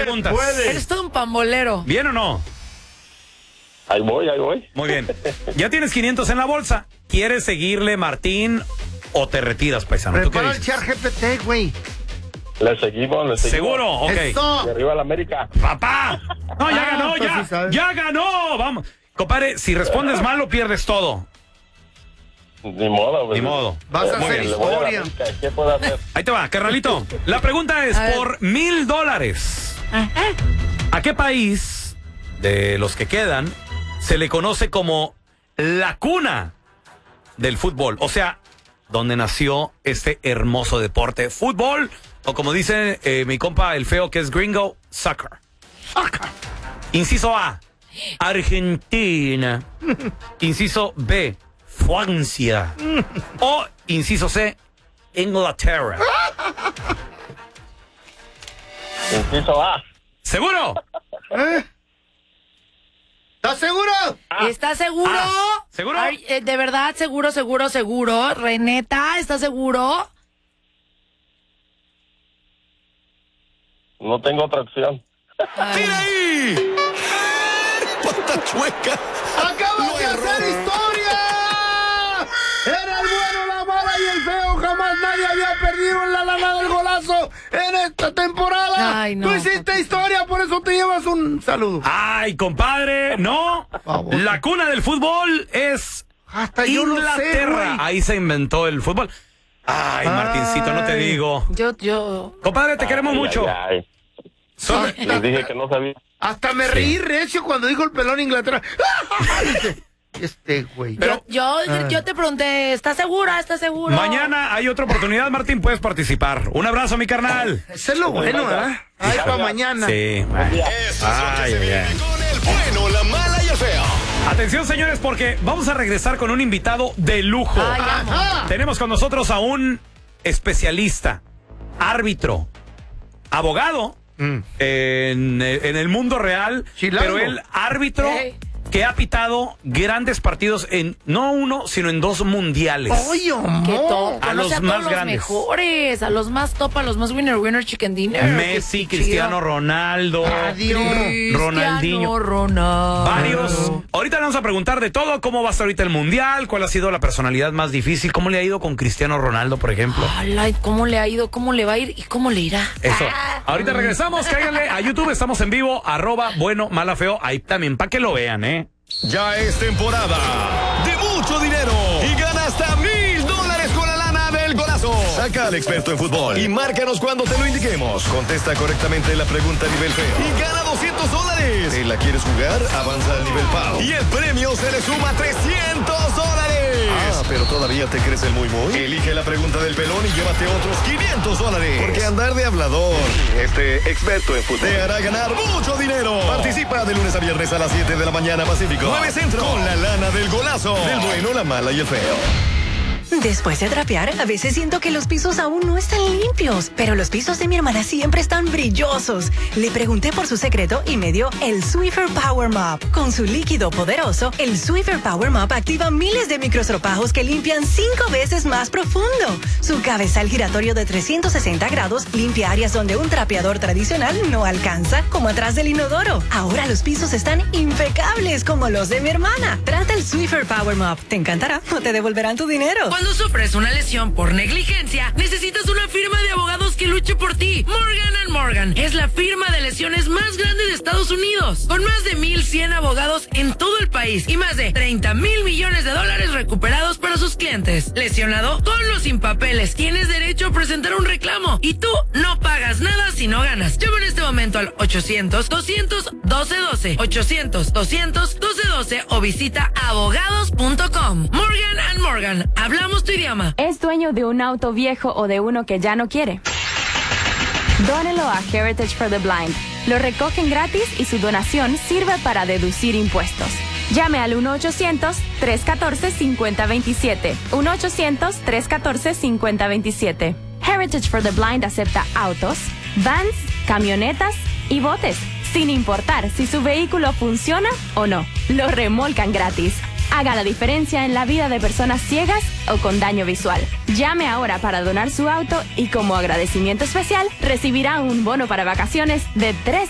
preguntas. Eres todo un pambolero. ¿Bien o no? Ahí voy. Muy bien. Ya tienes 500 en la bolsa. ¿Quieres seguirle, Martín, o te retiras, paisano? ¿Tú qué Prepara el dices? chat GPT, güey. Le seguimos. ¿Seguro? Ok. Eso. Y arriba la América. ¡Papá! No, ya ganó, pues ya. sí sabes. ¡Ya ganó! Vamos. Compadre, si respondes mal, lo pierdes todo. Ni modo, güey. Ni modo. Vas a Muy hacer bien. Le voy a la historia. América. ¿Qué puedo hacer? Ahí te va, carnalito. La pregunta es, A ver. por $1,000, ¿a qué país de los que quedan se le conoce como la cuna del fútbol? O sea, donde nació este hermoso deporte, fútbol, o como dice mi compa el feo que es gringo, soccer. Inciso A, Argentina. Inciso B, Francia. O inciso C, Inglaterra. Inciso A. ¿Seguro? ¿Estás seguro? ¿Estás seguro? ¿Seguro? Ay, ¿de verdad? ¿Seguro? ¿Reneta? ¿Estás seguro? No tengo otra opción. ¡Tira ahí! ¡Pata chueca! ¡Acabas de hacer historia! Era el bueno, la mala y el feo. Jamás nadie había perdido en la lana del golazo en esta temporada. Ay, no. Tú hiciste historia, por eso te llevas un saludo. Ay, compadre, no. favor. La cuna del fútbol es Hasta yo lo sé, Inglaterra. güey. Ahí se inventó el fútbol. Ay, Martincito, no te Ay. digo. Yo. Compadre, te queremos mucho. Ay. Son- Les dije que no sabía. Hasta me reí recio cuando dijo el pelón Inglaterra. Dice, güey. Yo te pregunté, ¿estás segura? ¿Estás seguro? Mañana hay otra oportunidad, Martín, puedes participar. Un abrazo, mi carnal. Eso es lo bueno, ¿verdad? Ay, para mañana. Sí. Eso es lo que Ay, se viene ay. con el bueno, la mala y el feo. Atención, señores, porque vamos a regresar con un invitado de lujo. Ay, amo. Ajá. Tenemos con nosotros a un especialista, árbitro, abogado en el mundo real, Chilango. pero él árbitro Ey. que ha pitado grandes partidos en no uno, sino en 2 mundiales. ¡Ay, Que amor! top. A Conoce los a más todos los grandes. mejores, a los más top, a los más winner, chicken dinner. Messi, Qué Cristiano chido. Ronaldo, Adiós. Ronaldinho. Ronaldo. Varios. Ahorita le vamos a preguntar de todo, cómo va a estar ahorita el mundial, cuál ha sido la personalidad más difícil, cómo le ha ido con Cristiano Ronaldo, por ejemplo. Ay, ¿cómo le ha ido? ¿Cómo le va a ir? ¿Y cómo le irá? Eso. Ahorita regresamos, cáiganle a YouTube, estamos en vivo, @bueno, mala, feo, ahí también, para que lo vean, Ya es temporada de mucho dinero y gana hasta $1,000 con la lana del golazo. Saca al experto en fútbol y márcanos cuando te lo indiquemos. Contesta correctamente la pregunta a nivel feo y gana $200. ¿Te la quieres jugar? Avanza al nivel pavo y el premio se le suma $300. Ah, pero todavía te crees el muy. Elige la pregunta del pelón y llévate otros $500. Porque andar de hablador, experto en fútbol, te hará ganar mucho dinero. Participa de lunes a viernes a las 7 de la mañana Pacífico. 9 Centro. Con la lana del golazo. Del bueno, la mala y el feo. Después de trapear, a veces siento que los pisos aún no están limpios, pero los pisos de mi hermana siempre están brillosos. Le pregunté por su secreto y me dio el Swiffer Power Mop. Con su líquido poderoso, el Swiffer Power Mop activa miles de microestropajos que limpian 5 veces más profundo. Su cabezal giratorio de 360 grados limpia áreas donde un trapeador tradicional no alcanza, como atrás del inodoro. Ahora los pisos están impecables como los de mi hermana. Trata el Swiffer Power Mop. Te encantará o te devolverán tu dinero. Cuando sufres una lesión por negligencia, necesitas una firma de abogados que luche por ti. Morgan & Morgan es la firma de lesiones más grande de Estados Unidos, con más de 1,100 abogados en todo el país y más de $30,000 millones recuperados para sus clientes. Lesionado, con o sin papeles, tienes derecho a presentar un reclamo y tú no pagas nada si no ganas. Llama en este momento al 800-200-1212, 800-200-1212 o visita abogados.com. Morgan & Morgan, hablamos tu idioma. ¿Es dueño de un auto viejo o de uno que ya no quiere? Dónelo a Heritage for the Blind. Lo recogen gratis y su donación sirve para deducir impuestos. Llame al 1-800-314-5027. 1-800-314-5027. Heritage for the Blind acepta autos, vans, camionetas y botes, sin importar si su vehículo funciona o no. Lo remolcan gratis. Haga la diferencia en la vida de personas ciegas o con daño visual. Llame ahora para donar su auto y como agradecimiento especial recibirá un bono para vacaciones de